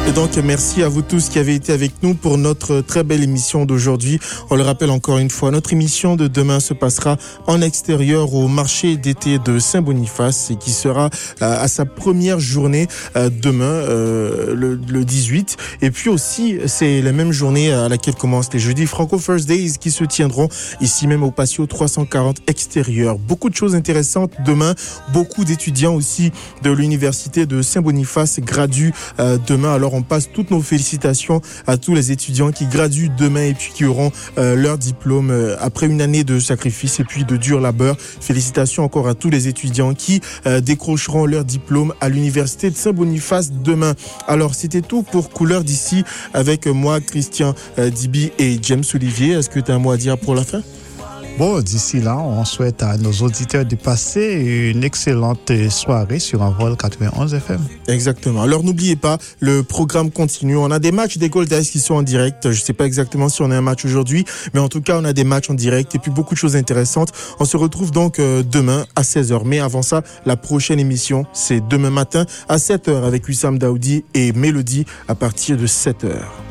Et donc, merci à vous tous qui avez été avec nous pour notre très belle émission d'aujourd'hui. On le rappelle encore une fois, notre émission de demain se passera en extérieur au marché d'été de Saint-Boniface et qui sera à sa première journée demain, le 18. Et puis aussi, c'est la même journée à laquelle commencent les jeudis Franco First Days qui se tiendront ici même au patio 340 extérieur. Beaucoup de choses intéressantes demain. Beaucoup d'étudiants aussi de l'université de Saint-Boniface graduent demain. Alors, on passe toutes nos félicitations à tous les étudiants qui graduent demain et puis qui auront leur diplôme après une année de sacrifice et puis de dur labeur. Félicitations encore à tous les étudiants qui décrocheront leur diplôme à l'université de Saint-Boniface demain. Alors, c'était tout pour Couleur d'ici avec moi, Christian Dibi et James Olivier. Est-ce que tu as un mot à dire pour la fin? Bon, d'ici là, on souhaite à nos auditeurs de passer une excellente soirée sur Envol 91 FM. Exactement. Alors, n'oubliez pas, le programme continue. On a des matchs des Gold Eyes qui sont en direct. Je sais pas exactement si on a un match aujourd'hui, mais en tout cas, on a des matchs en direct et puis beaucoup de choses intéressantes. On se retrouve donc demain à 16h. Mais avant ça, la prochaine émission, c'est demain matin à 7h avec Wissam Daoudi et Mélodie à partir de 7h.